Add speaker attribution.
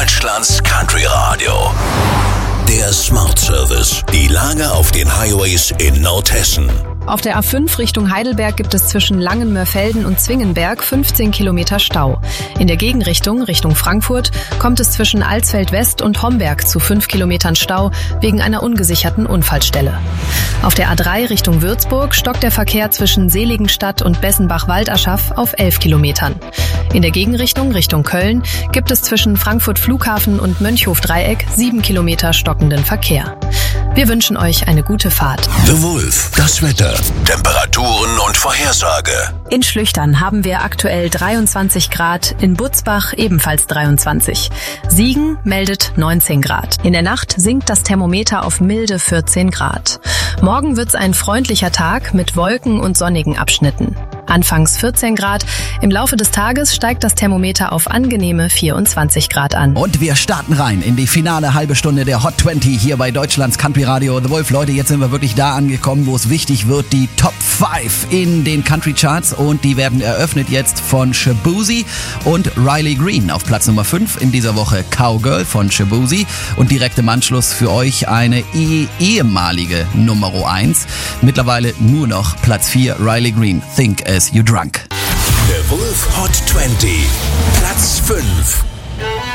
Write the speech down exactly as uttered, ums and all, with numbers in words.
Speaker 1: Deutschlands Country Radio. Der Smart Service. Die Lage auf den Highways in Nordhessen.
Speaker 2: Auf der A fünf Richtung Heidelberg gibt es zwischen Langenmörfelden und Zwingenberg fünfzehn Kilometer Stau. In der Gegenrichtung, Richtung Frankfurt, kommt es zwischen Alsfeld West und Homberg zu fünf Kilometern Stau wegen einer ungesicherten Unfallstelle. Auf der A drei Richtung Würzburg stockt der Verkehr zwischen Seligenstadt und Bessenbach-Walderschaff auf elf Kilometern. In der Gegenrichtung, Richtung Köln, gibt es zwischen Frankfurt Flughafen und Mönchhof-Dreieck sieben Kilometer stockenden Verkehr. Wir wünschen euch eine gute Fahrt.
Speaker 1: The Wolf, das Wetter, Temperaturen und Vorhersage.
Speaker 2: In Schlüchtern haben wir aktuell dreiundzwanzig Grad, in Butzbach ebenfalls dreiundzwanzig. Siegen meldet neunzehn Grad. In der Nacht sinkt das Thermometer auf milde vierzehn Grad. Morgen wird's ein freundlicher Tag mit Wolken und sonnigen Abschnitten. Anfangs vierzehn Grad, im Laufe des Tages steigt das Thermometer auf angenehme vierundzwanzig Grad an.
Speaker 3: Und wir starten rein in die finale halbe Stunde der Hot zwanzig hier bei Deutschlands Country Radio. The Wolf, Leute, jetzt sind wir wirklich da angekommen, wo es wichtig wird, die Top fünf in den Country Charts, und die werden eröffnet jetzt von Shaboozey und Riley Green. Auf Platz Nummer fünf in dieser Woche Cowgirl von Shaboozey und direkt im Anschluss für euch eine eh- ehemalige Nummer eins. Mittlerweile nur noch Platz vier, Riley Green, Think As You Drunk.
Speaker 1: The Wolf Hot zwanzig, Platz fünf.